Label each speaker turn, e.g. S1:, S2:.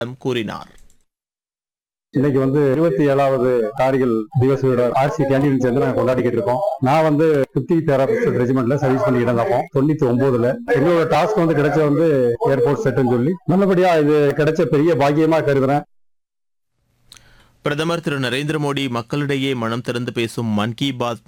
S1: கூறினார்.
S2: இன்னைக்கு 27வது Kargil திவசோட RC canteen சேர்ந்து நாங்கள் கொண்டாடிக்கிட்டு இருக்கோம். நான் 50th ரெஜிமெண்ட்ல சர்வீஸ் பண்ணிக்கிட்டு இருந்தப்போ 99ல எங்களோட டாஸ்க் கிடைச்ச ஏர்போர்ட் செட்னு சொல்லி நல்லபடியா இது கிடைச்ச பெரிய பாக்கியமா கருதுறேன்.
S1: பிரதமர் திரு நரேந்திர மோடி மக்களிடையே மனம் திறந்து பேசும் மன் கி பாத்